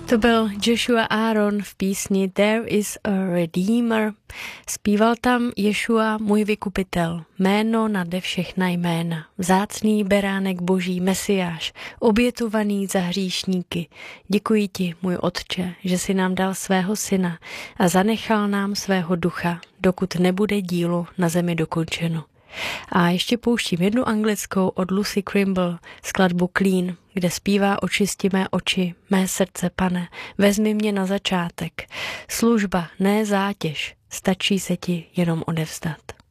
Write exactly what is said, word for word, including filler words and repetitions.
To byl Joshua Aaron v písni There is a Redeemer. Zpíval tam Ješua, můj vykupitel, jméno nade všechna jména, vzácný beránek boží, Mesiáš, obětovaný za hříšníky. Děkuji ti, můj otče, že jsi nám dal svého syna a zanechal nám svého ducha, dokud nebude dílo na zemi dokončeno. A ještě pouštím jednu anglickou od Lucy Crimble, skladbu Clean, kde zpívá očisti mé oči, mé srdce, pane, vezmi mě na začátek. Služba, ne zátěž, stačí se ti jenom odevzdat.